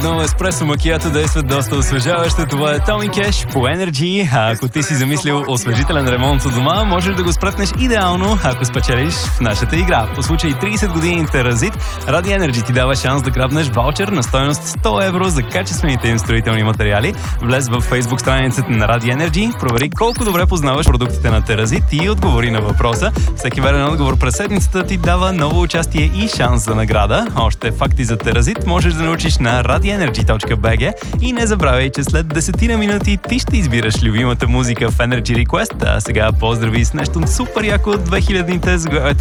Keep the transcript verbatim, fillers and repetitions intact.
Но еспресо макиато действат доста освежаващо. Това е Томи Кеш по Energy. А ако ти си замислил освежителен ремонт у дома, можеш да го спретнеш идеално, ако спечелиш в нашата игра. По случай трийсет години Теразит, Ради Energy ти дава шанс да грабнеш ваучер на стойност сто евро за качествените им строителни материали. Влез в Facebook страницата на Ради Energy, провери колко добре познаваш продуктите на Теразит и отговори на въпроса. Всеки верен отговор през седмицата ти дава ново участие и шанс за награда. Още факти за Теразит можеш да научиш на ради енерджи точка би джи и не забравяй, че след десетина минути ти ще избираш любимата музика в Energy Request. А сега поздрави с нещо супер яко от две хилядните, за което